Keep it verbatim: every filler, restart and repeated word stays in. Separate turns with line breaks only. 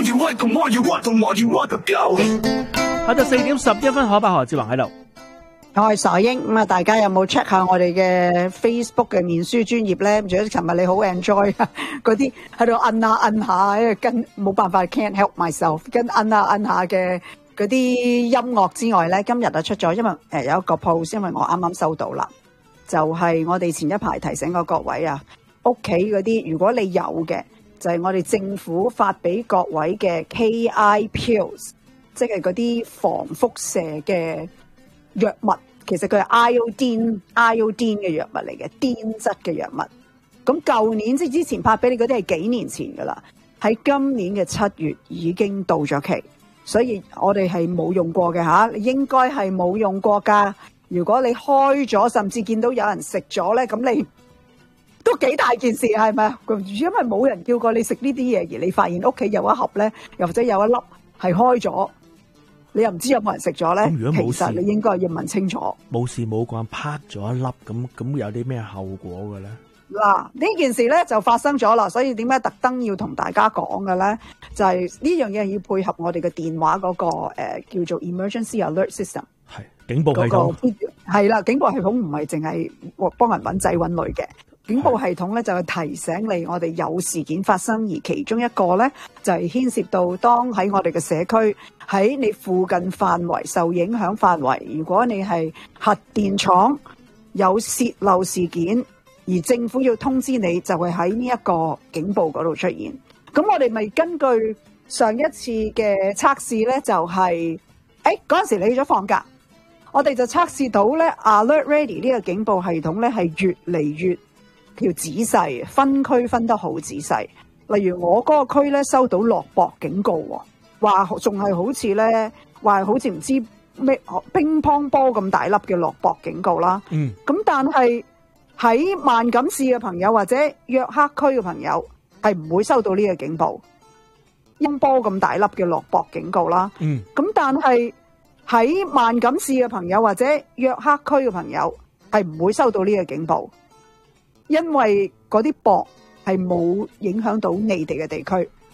要愛動，我要活動，我要我的表。
下晝四點十一分，可伯何志宏喺度。
我係傻英咁啊！大家有冇 check 下我哋嘅 Facebook 嘅面書專頁咧？仲有尋日你好 enjoy 嗰啲喺度摁下摁下，因為跟冇辦法 can't help myself 跟摁下摁下嘅嗰啲音樂之外咧，今日就出咗，因為誒、呃、有一個 post，因為我啱啱收到啦，就係、是、我哋前一排提醒過各位啊，屋企嗰啲如果你有嘅，就係、是、我哋政府發俾各位嘅 K I pills， 即係嗰啲防輻射嘅藥物。其實佢係 iodine iodine 嘅藥物嚟嘅，碘質嘅藥物。咁舊年即係之前拍俾你嗰啲係幾年前噶啦，喺今年嘅七月已經到咗期，所以我哋係冇用過嘅吓，你應該係冇用過噶。如果你開咗，甚至見到有人食咗咧，咁你都幾大件事係咪啊？因為冇人叫過你食呢啲嘢，而你發現屋企有一盒咧，又或者有一粒係開咗。你又唔知有冇人食咗咧？其實你應該要問清楚。
冇事冇慣拍咗一粒咁，咁有啲咩後果嘅咧？
嗱，呢件事咧就發生咗啦，所以點解特登要同大家講嘅咧？就係呢樣嘢要配合我哋嘅電話嗰、嗰個、呃、叫做 Emergency Alert System，
係警報系統。
係啦，警報系統唔係淨係幫人揾仔揾女嘅。警報系統咧就係提醒你，我哋有事件發生，而其中一個咧就係牽涉到當喺我哋嘅社區喺你附近範圍受影響範圍，如果你係核電廠有洩漏事件，而政府要通知你，就係喺呢一個警報嗰度出現。咁我哋咪根據上一次嘅測試咧，就係誒嗰陣時你去咗放假，我哋就測試到咧 Alert Ready 呢個警報系統咧係越嚟越條仔細，分區分得好仔細。例如我嗰個區咧收到落雹警告，話仲係好似咧，話好似唔知咩乒乓波咁大粒嘅落雹警告啦。嗯，咁但係喺萬錦市嘅朋友或者約克區嘅朋友係唔會收到呢個警報，音波咁大粒嘅落雹警告啦。嗯，咁但係喺萬錦市嘅朋友或者約克區嘅朋友係唔會收到呢個警報。因為嗰啲雹係冇影響到你哋嘅地區，